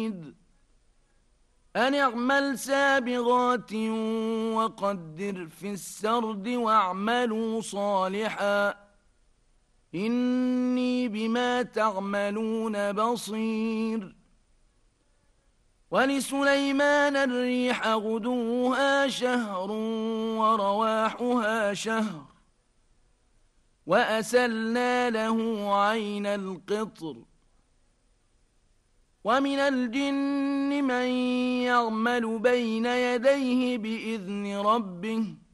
حميد أن اعمل سابغات وقدر في السرد واعملوا صالحا إني بما تعملون بصير ولسليمان الريح غدوها شهر ورواحها شهر وأسلنا له عين القطر ومن الجن من يعمل بين يديه بإذن ربه